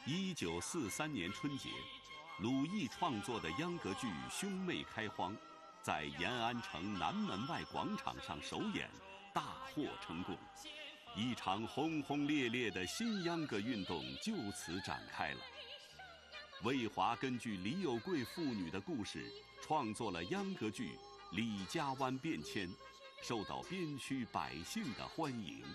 1943年春节，鲁艺创作的秧歌剧《兄妹开荒》在延安城南门外广场上首演，大获成功。一场轰轰烈烈的新秧歌运动就此展开了。魏华根据李有贵父女的故事，创作了秧歌剧《李家湾变迁》，受到边区百姓的欢迎。